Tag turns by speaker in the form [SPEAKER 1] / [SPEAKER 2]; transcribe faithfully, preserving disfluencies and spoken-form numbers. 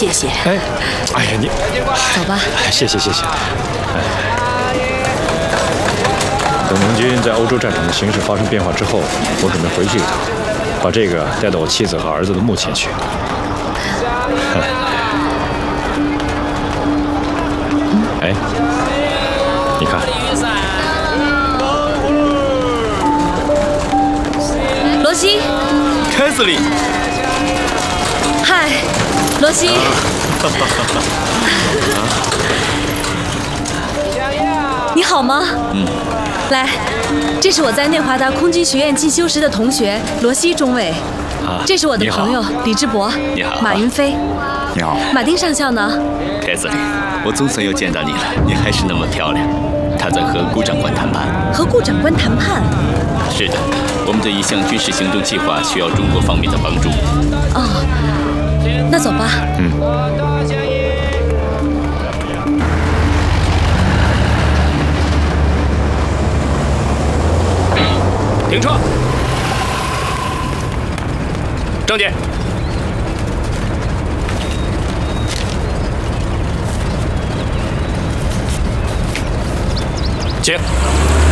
[SPEAKER 1] 谢谢。
[SPEAKER 2] 哎，哎呀，你
[SPEAKER 1] 走吧。
[SPEAKER 2] 谢谢谢谢。哎，等盟军在欧洲战场的形势发生变化之后，我准备回去一趟，把这个带到我妻子和儿子的墓前去。哎，你看，
[SPEAKER 1] 罗西，
[SPEAKER 3] 凯瑟琳，
[SPEAKER 1] 嗨，罗西。你好吗？
[SPEAKER 3] 嗯。
[SPEAKER 1] 来，这是我在内华达空军学院进修时的同学罗西中尉。
[SPEAKER 3] 啊，
[SPEAKER 1] 这是我的朋友李志博。
[SPEAKER 3] 你好。
[SPEAKER 1] 马云飞。
[SPEAKER 3] 你好。
[SPEAKER 1] 马丁上校呢？
[SPEAKER 3] 凯瑟琳，我总算又见到你了，你还是那么漂亮。他在和顾长官谈判。
[SPEAKER 1] 和顾长官谈判？
[SPEAKER 3] 是的，我们的一项军事行动计划需要中国方面的帮助。
[SPEAKER 1] 哦，那走吧。
[SPEAKER 2] 嗯。
[SPEAKER 4] 停车！郑姐。请。